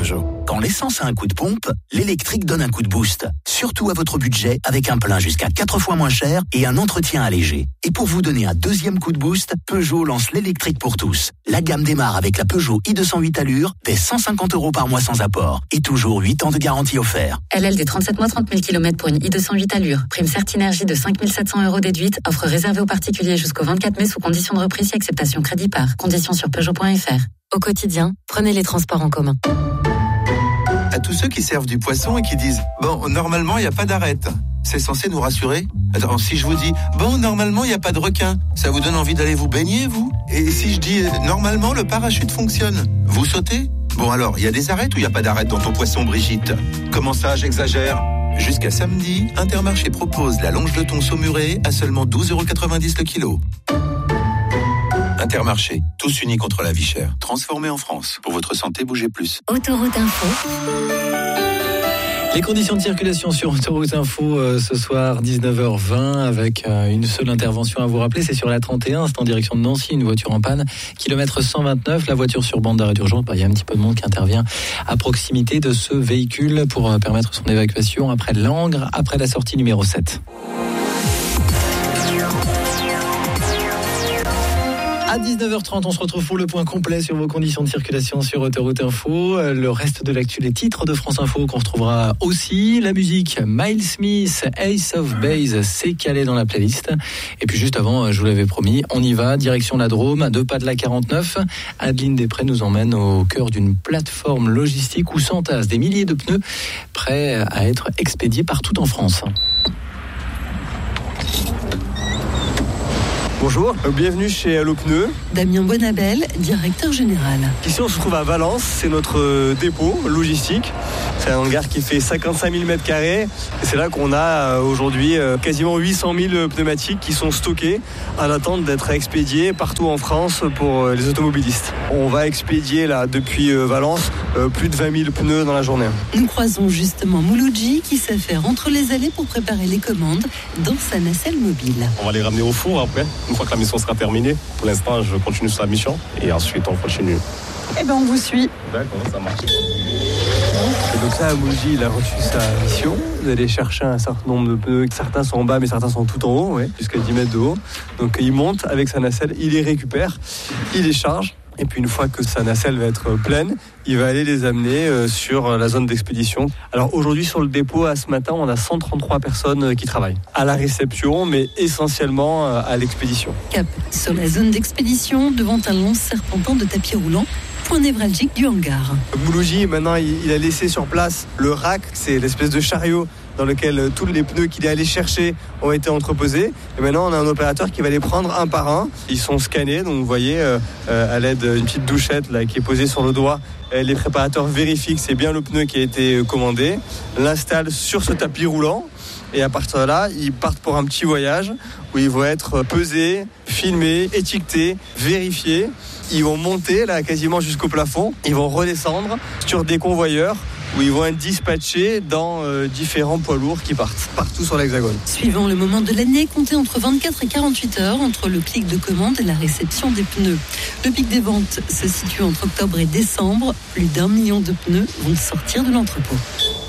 Peugeot. Quand l'essence a un coup de pompe, l'électrique donne un coup de boost. Surtout à votre budget, avec un plein jusqu'à 4 fois moins cher et un entretien allégé. Et pour vous donner un deuxième coup de boost, Peugeot lance l'électrique pour tous. La gamme démarre avec la Peugeot i208 Allure, dès 150 € par mois sans apport. Et toujours 8 ans de garantie offert. LLD 37 mois, 30 000 km pour une i208 Allure. Prime Certinergie de 5 700 € déduite. Offre réservée aux particuliers jusqu'au 24 mai sous condition de reprise et acceptation crédit par. Conditions sur Peugeot.fr. Au quotidien, prenez les transports en commun. À tous ceux qui servent du poisson et qui disent « Bon, normalement, il n'y a pas d'arête ». C'est censé nous rassurer. Attends, si je vous dis « Bon, normalement, il n'y a pas de requin », ça vous donne envie d'aller vous baigner, vous ? Et si je dis « Normalement, le parachute fonctionne », vous sautez ? Bon alors, il y a des arêtes ou il n'y a pas d'arête dans ton poisson, Brigitte ? Comment ça, j'exagère ? Jusqu'à samedi, Intermarché propose la longe de thon saumurée à seulement 12,90 € le kilo. Intermarché, tous unis contre la vie chère. Transformé en France. Pour votre santé, bougez plus. Autoroute Info. Les conditions de circulation sur Autoroute Info ce soir 19h20 avec une seule intervention à vous rappeler, c'est sur la 31, c'est en direction de Nancy, une voiture en panne, kilomètre 129, la voiture sur bande d'arrêt d'urgence, il y a un petit peu de monde qui intervient à proximité de ce véhicule pour permettre son évacuation après Langres, après la sortie numéro 7. À 19h30, on se retrouve pour le point complet sur vos conditions de circulation sur Autoroute Info. Le reste de l'actu, les titres de France Info qu'on retrouvera aussi. La musique, Miles Smith, Ace of Base, c'est calé dans la playlist. Et puis juste avant, je vous l'avais promis, on y va, direction la Drôme, à 2 pas de la 49. Adeline Després nous emmène au cœur d'une plateforme logistique où s'entassent des milliers de pneus prêts à être expédiés partout en France. Bonjour, bienvenue chez Allo Pneus. Damien Bonabel, directeur général. Ici on se trouve à Valence, c'est notre dépôt logistique. C'est un hangar qui fait 55 000 m2 et c'est là qu'on a aujourd'hui quasiment 800 000 pneumatiques qui sont stockés en attente d'être expédiés partout en France pour les automobilistes. On va expédier là depuis Valence plus de 20 000 pneus dans la journée. Nous croisons justement Mouloudji qui s'affaire entre les allées pour préparer les commandes dans sa nacelle mobile. On va les ramener au four après. Une fois que la mission sera terminée, pour l'instant, je continue sur la mission et ensuite on continue. Eh bien, on vous suit. D'accord, ça marche. Et donc là, Mouloudji, il a reçu sa mission d'aller chercher un certain nombre de pneus. Certains sont en bas, mais certains sont tout en haut, jusqu'à 10 mètres de haut. Donc il monte avec sa nacelle, il les récupère, il les charge. Et puis une fois que sa nacelle va être pleine, il va aller les amener sur la zone d'expédition. Alors aujourd'hui sur le dépôt, à ce matin, on a 133 personnes qui travaillent à la réception, mais essentiellement à l'expédition. Cap sur la zone d'expédition, devant un long serpentin de tapis roulant, point névralgique du hangar. Mouloudji, maintenant, il a laissé sur place le rack, c'est l'espèce de chariot dans lequel tous les pneus qu'il est allé chercher ont été entreposés. Et maintenant, on a un opérateur qui va les prendre un par un. Ils sont scannés, donc vous voyez, à l'aide d'une petite douchette là, qui est posée sur le doigt, les préparateurs vérifient que c'est bien le pneu qui a été commandé, l'installent sur ce tapis roulant, et à partir de là, ils partent pour un petit voyage où ils vont être pesés, filmés, étiquetés, vérifiés. Ils vont monter là quasiment jusqu'au plafond, ils vont redescendre sur des convoyeurs où ils vont être dispatchés dans différents poids lourds qui partent partout sur l'Hexagone. Suivant le moment de l'année, comptez entre 24 et 48 heures entre le clic de commande et la réception des pneus. Le pic des ventes se situe entre octobre et décembre. Plus d'1 million de pneus vont sortir de l'entrepôt.